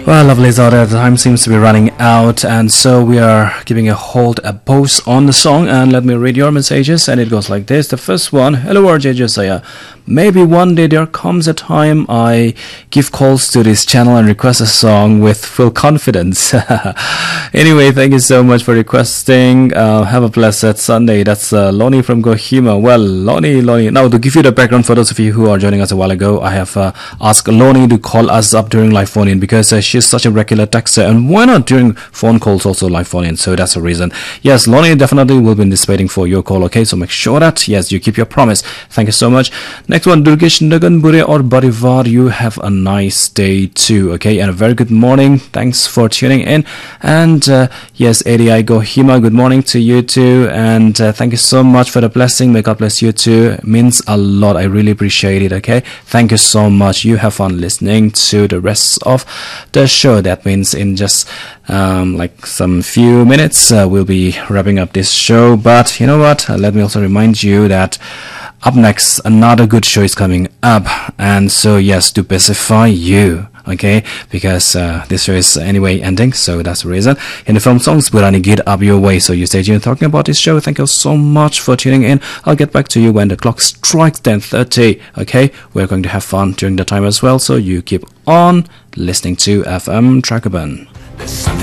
Well, lovely Zara, the time seems to be running out, and so we are giving a pause on the song, and let me read your messages, and it goes like this. The first one: hello RJ Josiah, maybe one day there comes a time I give calls to this channel and request a song with full confidence. Anyway, thank you so much for requesting. Have a blessed Sunday. That's Lonnie from Kohima. Well, Lonnie. Now, to give you the background for those of you who are joining us a while ago, I have asked Lonnie to call us up during live phone-in because she's such a regular texter, and why not during phone calls also live phone-in? So that's the reason. Yes, Lonnie definitely will be anticipating for your call, okay? So make sure that, yes, you keep your promise. Thank you so much. Next one, Durgesh Naganbure or Barivar, you have a nice day too, okay? And a very good morning. Thanks for tuning in. And yes, ADI Gohima, good morning to you too. And thank you so much for the blessing. May God bless you too. It means a lot. I really appreciate it, okay? Thank you so much. You have fun listening to the rest of the show. That means in just like some few minutes, we'll be wrapping up this show. But you know what? Let me also remind you that up next, another good show is coming up. And so, yes, to pacify you, okay, because this show is anyway ending, so that's the reason. In the film songs, Burani, get up your way. So you stay tuned talking about this show. Thank you so much for tuning in. I'll get back to you when the clock strikes 10:30, okay? We're going to have fun during the time as well, so you keep on listening to FM Trakaban.